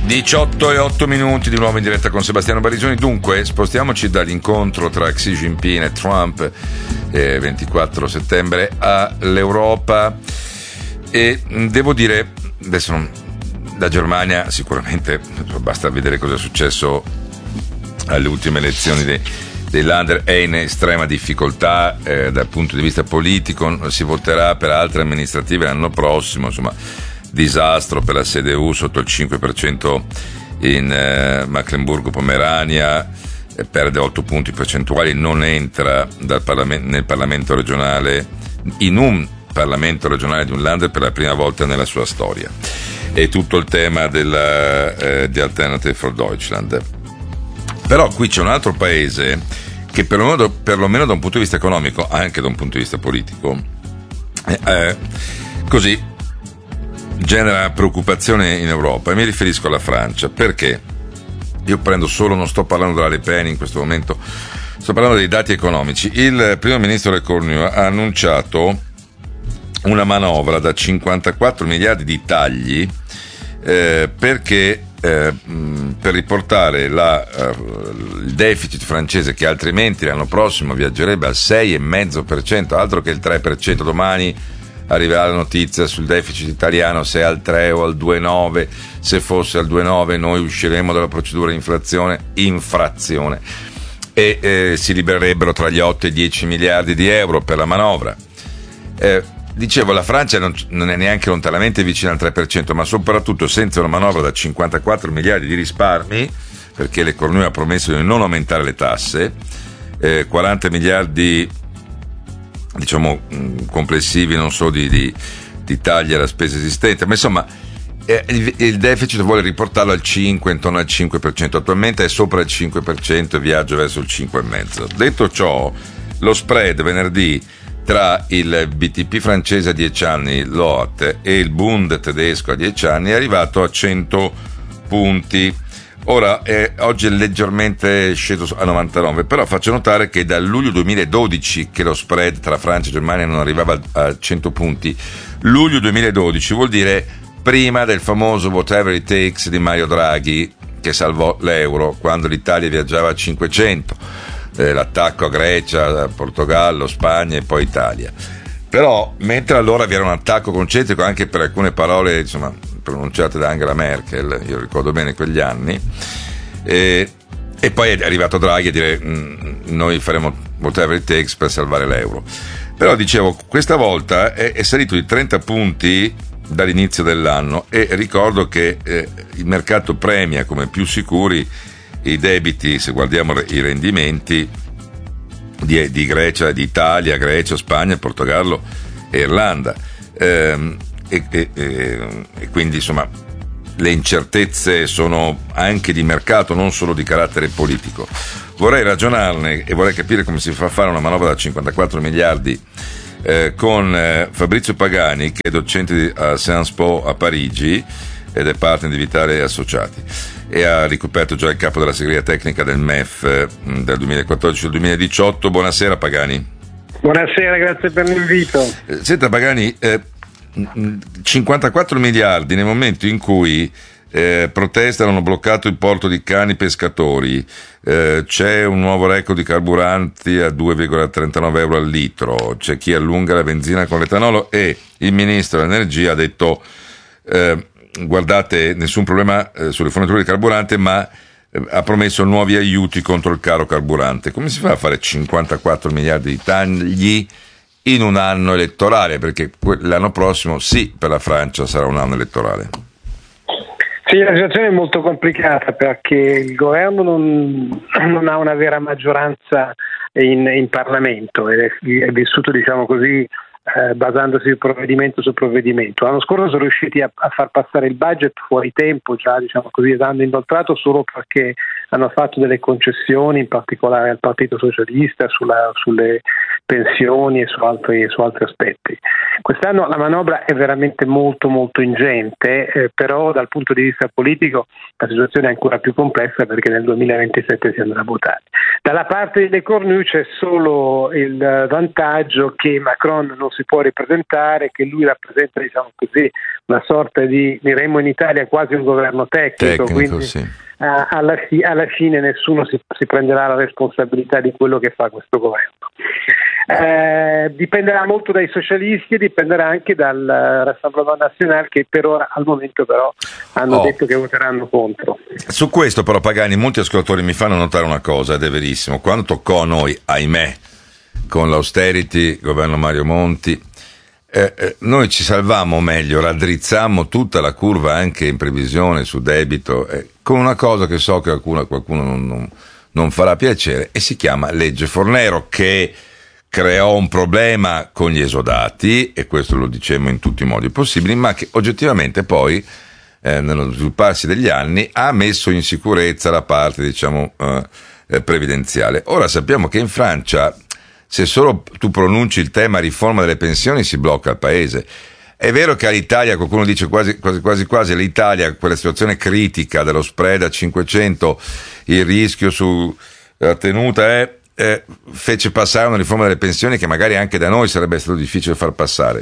18:08 di nuovo in diretta con Sebastiano Barisoni. Dunque, spostiamoci dall'incontro tra Xi Jinping e Trump 24 settembre all'Europa, e devo dire, adesso la Germania sicuramente basta vedere cosa è successo alle ultime elezioni dei Länder, è in estrema difficoltà dal punto di vista politico, si voterà per altre amministrative l'anno prossimo, insomma disastro per la CDU sotto il 5% in Mecklenburgo-Pomerania, perde 8 punti percentuali, non entra nel Parlamento regionale, in un Parlamento regionale di un Länder per la prima volta nella sua storia. E tutto il tema di Alternative for Deutschland. Però qui c'è un altro paese che perlomeno da un punto di vista economico, anche da un punto di vista politico, così genera preoccupazione in Europa, e mi riferisco alla Francia. Perché? Io non sto parlando della Le Pen in questo momento, sto parlando dei dati economici. Il primo ministro Lecornu ha annunciato una manovra da 54 miliardi di tagli perché per riportare il deficit francese, che altrimenti l'anno prossimo viaggerebbe al 6,5%, altro che il 3%. Domani arriverà la notizia sul deficit italiano, se è al 3 o al 2,9. Se fosse al 2,9 noi usciremo dalla procedura di infrazione e si libererebbero tra gli 8 e i 10 miliardi di euro per la manovra. Dicevo, la Francia non è neanche lontanamente vicina al 3%, ma soprattutto senza una manovra da 54 miliardi di risparmi, perché Lecornu ha promesso di non aumentare le tasse, 40 miliardi diciamo complessivi, non so, di tagli alla spesa esistente, ma insomma il deficit vuole riportarlo al 5, intorno al 5%, attualmente è sopra il 5% e viaggia verso il 5,5%. Detto ciò, lo spread venerdì tra il BTP francese a 10 anni, l'OAT, e il Bund tedesco a 10 anni è arrivato a 100 punti. Ora, oggi è leggermente sceso a 99, però faccio notare che dal luglio 2012 che lo spread tra Francia e Germania non arrivava a 100 punti. Luglio 2012 vuol dire prima del famoso whatever it takes di Mario Draghi, che salvò l'euro quando l'Italia viaggiava a 500, l'attacco a Grecia, Portogallo, Spagna e poi Italia. Però mentre allora vi era un attacco concentrico anche per alcune parole, insomma, pronunciate da Angela Merkel, io ricordo bene quegli anni, e poi è arrivato Draghi a dire noi faremo whatever it takes per salvare l'euro. Però dicevo, questa volta è salito di 30 punti dall'inizio dell'anno, e ricordo che il mercato premia come più sicuri i debiti, se guardiamo i rendimenti di Grecia, di Italia, Grecia, Spagna, Portogallo e Irlanda. E quindi insomma le incertezze sono anche di mercato, non solo di carattere politico. Vorrei ragionarne e vorrei capire come si fa a fare una manovra da 54 miliardi con Fabrizio Pagani, che è docente a Sciences Po a Parigi ed è partner di Vitale Associati e ha ricoperto già il capo della segreteria tecnica del MEF dal 2014 al 2018. Buonasera Pagani. Buonasera, grazie per l'invito. Senta Pagani, 54 miliardi nel momento in cui protestano, hanno bloccato il porto di Cani pescatori, c'è un nuovo record di carburanti a 2,39 euro al litro, c'è chi allunga la benzina con l'etanolo, e il ministro dell'energia ha detto guardate, nessun problema sulle forniture di carburante, ma ha promesso nuovi aiuti contro il caro carburante. Come si fa a fare 54 miliardi di tagli in un anno elettorale? Perché l'anno prossimo sì, per la Francia sarà un anno elettorale. Sì, la situazione è molto complicata perché il governo non ha una vera maggioranza in Parlamento ed è vissuto, diciamo così, basandosi provvedimento su provvedimento. L'anno scorso sono riusciti a far passare il budget fuori tempo, già diciamo così, andando inoltrato, solo perché hanno fatto delle concessioni, in particolare al Partito Socialista, sulle pensioni e su altri aspetti. Quest'anno la manovra è veramente molto molto ingente, però dal punto di vista politico la situazione è ancora più complessa perché nel 2027 si andrà a votare. Dalla parte di Le Cornu c'è solo il vantaggio che Macron non si può ripresentare, che lui rappresenta, diciamo così, una sorta di, diremmo in Italia, quasi un governo tecnico, quindi sì. alla fine nessuno si prenderà la responsabilità di quello che fa questo governo. Dipenderà molto dai socialisti e dipenderà anche dal Rassemblement National, che per ora, al momento però, hanno detto che voteranno contro. Su questo però, Pagani, molti ascoltatori mi fanno notare una cosa, ed è verissimo: quando toccò a noi, ahimè, con l'austerity, governo Mario Monti, noi ci salvammo, o meglio, raddrizzammo tutta la curva anche in previsione su debito, con una cosa che so che a qualcuno non farà piacere, e si chiama legge Fornero, che creò un problema con gli esodati, e questo lo dicemmo in tutti i modi possibili, ma che oggettivamente poi nello svilupparsi degli anni ha messo in sicurezza la parte, diciamo, previdenziale. Ora sappiamo che in Francia, se solo tu pronunci il tema riforma delle pensioni, si blocca il paese. È vero che all'Italia, qualcuno dice quasi l'Italia, quella situazione critica dello spread a 500, il rischio sulla tenuta fece passare una riforma delle pensioni che magari anche da noi sarebbe stato difficile far passare.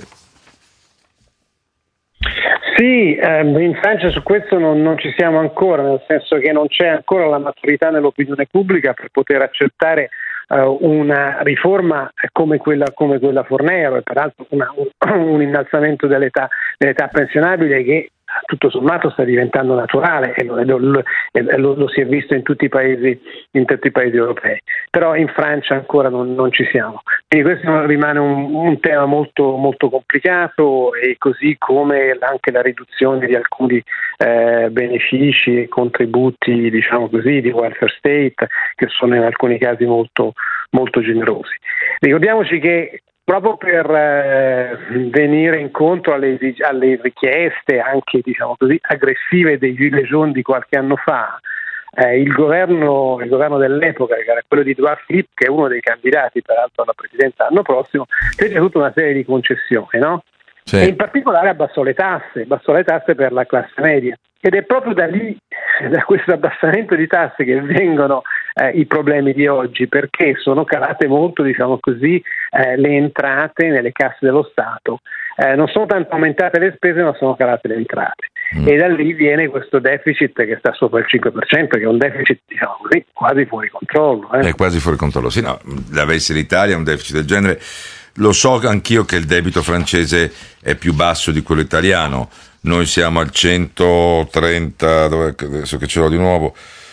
Sì, in Francia su questo non ci siamo ancora, nel senso che non c'è ancora la maturità nell'opinione pubblica per poter accettare una riforma come quella Fornero, e peraltro un innalzamento dell'età pensionabile che tutto sommato sta diventando naturale, e lo si è visto in tutti i paesi europei, però in Francia ancora non ci siamo. Quindi questo rimane un tema molto molto complicato, e così come anche la riduzione di alcuni benefici e contributi, diciamo così, di welfare state, che sono in alcuni casi molto molto generosi. Ricordiamoci che proprio per venire incontro alle richieste anche, diciamo così, aggressive dei Gilets jaunes di qualche anno fa, il governo dell'epoca, che era quello di Edouard Philippe, che è uno dei candidati peraltro alla presidenza l'anno prossimo, fece tutta una serie di concessioni, no? Sì. E in particolare abbassò le tasse per la classe media, ed è proprio da lì, da questo abbassamento di tasse, che vengono i problemi di oggi, perché sono calate molto, diciamo così, le entrate nelle casse dello Stato. Non sono tanto aumentate le spese, ma sono calate le entrate. E da lì viene questo deficit che sta sopra il 5%, che è un deficit, diciamo così, quasi fuori controllo. È quasi fuori controllo, sì, no, avesse l'Italia un deficit del genere. Lo so anch'io che il debito francese è più basso di quello italiano. Noi siamo al 130, adesso che ce l'ho di nuovo,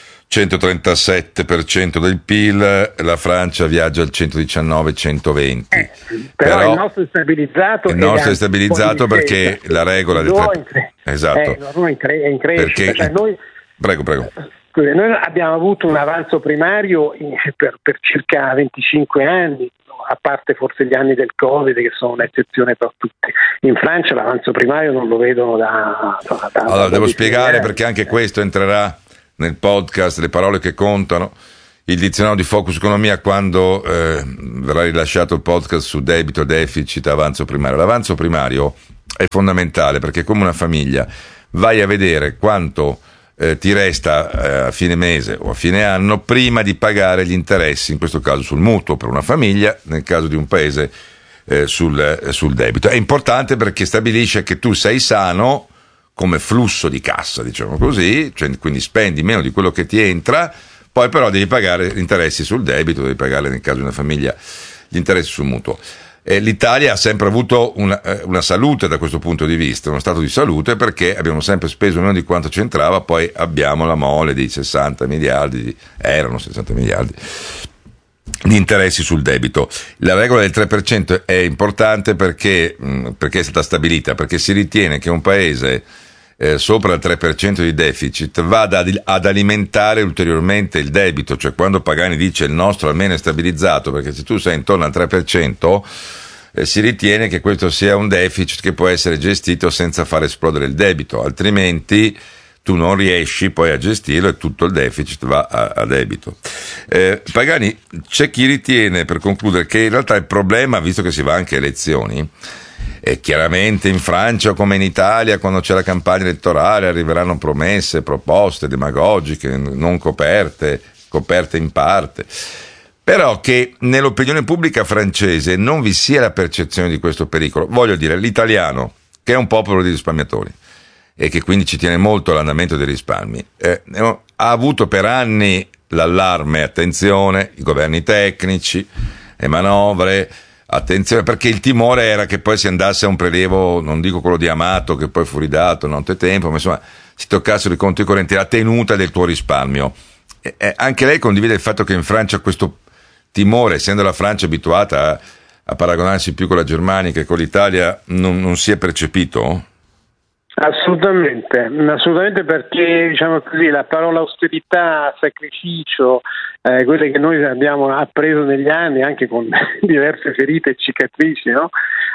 137% del PIL, la Francia viaggia al 119-120. Però il nostro è stabilizzato. Il nostro è stabilizzato perché la regola del 3%. Esatto. È in crescita. Perché... Prego. Noi abbiamo avuto un avanzo primario per circa 25 anni, a parte forse gli anni del Covid, che sono un'eccezione per tutti. In Francia l'avanzo primario non lo vedono da allora devo spiegare, perché anche questo entrerà nel podcast, le parole che contano, il dizionario di Focus Economia, quando verrà rilasciato il podcast su debito, deficit, avanzo primario. L'avanzo primario è fondamentale, perché come una famiglia vai a vedere quanto ti resta a fine mese o a fine anno prima di pagare gli interessi, in questo caso sul mutuo per una famiglia, nel caso di un paese sul debito. È importante perché stabilisce che tu sei sano come flusso di cassa, diciamo così, cioè, quindi spendi meno di quello che ti entra, poi però devi pagare gli interessi sul debito, devi pagare nel caso di una famiglia gli interessi sul mutuo. L'Italia ha sempre avuto una salute da questo punto di vista, uno stato di salute, perché abbiamo sempre speso meno di quanto ci entrava, poi abbiamo la mole di 60 miliardi, erano 60 miliardi di interessi sul debito. La regola del 3% è importante perché è stata stabilita, perché si ritiene che un paese sopra il 3% di deficit vada ad alimentare ulteriormente il debito, cioè quando Pagani dice il nostro almeno è stabilizzato, perché se tu sei intorno al 3% si ritiene che questo sia un deficit che può essere gestito senza far esplodere il debito, altrimenti tu non riesci poi a gestirlo e tutto il deficit va a debito. Pagani, c'è chi ritiene, per concludere, che in realtà il problema, visto che si va anche a elezioni, e chiaramente in Francia come in Italia, quando c'è la campagna elettorale, arriveranno promesse, proposte demagogiche, non coperte in parte, però che nell'opinione pubblica francese non vi sia la percezione di questo pericolo. Voglio dire, l'italiano, che è un popolo di risparmiatori e che quindi ci tiene molto all'andamento dei risparmi, ha avuto per anni l'allarme, attenzione, i governi tecnici, le manovre, attenzione, perché il timore era che poi si andasse a un prelievo, non dico quello di Amato che poi fu ridato nottetempo, ma insomma si toccassero i conti correnti, la tenuta del tuo risparmio. Anche lei condivide il fatto che in Francia questo timore, essendo la Francia abituata a paragonarsi più con la Germania che con l'Italia, non si è percepito? Assolutamente, perché diciamo così, la parola austerità, sacrificio, quelle che noi abbiamo appreso negli anni anche con diverse ferite e cicatrici, no?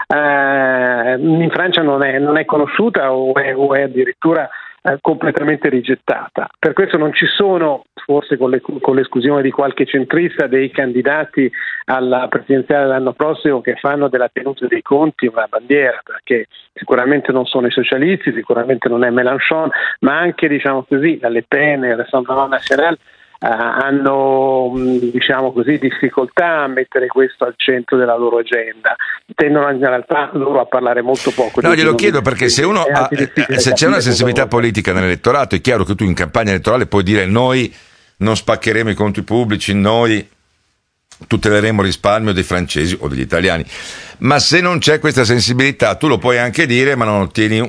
In Francia non è conosciuta o è addirittura completamente rigettata. Per questo non ci sono, forse con l'esclusione di qualche centrista, dei candidati alla presidenziale dell'anno prossimo che fanno della tenuta dei conti una bandiera, perché sicuramente non sono i socialisti, sicuramente non è Mélenchon, ma anche, diciamo così, la Le Pen e il Rassemblement National hanno, diciamo così, difficoltà a mettere questo al centro della loro agenda. Tendono in realtà loro a parlare molto poco. No, glielo chiedo perché se c'è una sensibilità politica nell'elettorato, è chiaro che tu in campagna elettorale puoi dire: noi non spaccheremo i conti pubblici, noi tuteleremo il risparmio dei francesi o degli italiani. Ma se non c'è questa sensibilità, tu lo puoi anche dire, ma non ottieni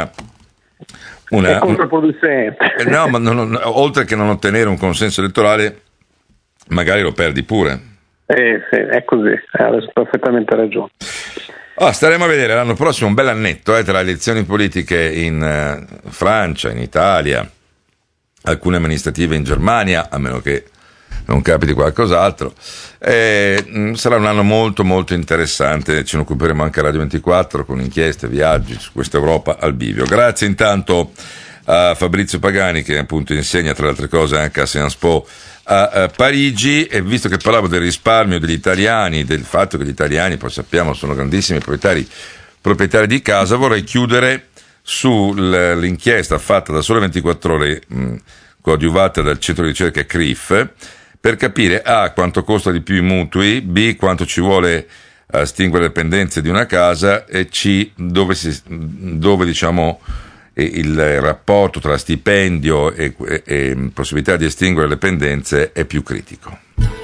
è controproducente. No, ma oltre che non ottenere un consenso elettorale, magari lo perdi pure. Sì, è così, hai perfettamente ragione. Staremo a vedere l'anno prossimo, un bel annetto tra elezioni politiche in Francia, in Italia, alcune amministrative in Germania, a meno che non capiti qualcos'altro. Sarà un anno molto molto interessante, ce ne occuperemo anche a Radio 24 con inchieste, viaggi su questa Europa al bivio. Grazie intanto a Fabrizio Pagani, che appunto insegna tra le altre cose anche a Sciences Po a Parigi, e visto che parlavo del risparmio degli italiani, del fatto che gli italiani, poi sappiamo, sono grandissimi proprietari di casa, vorrei chiudere sull'inchiesta fatta da Sole 24 Ore, coadiuvata dal centro di ricerca CRIF, per capire A, quanto costa di più i mutui, B, quanto ci vuole a estinguere le pendenze di una casa, e C, dove diciamo il rapporto tra stipendio e possibilità di estinguere le pendenze è più critico.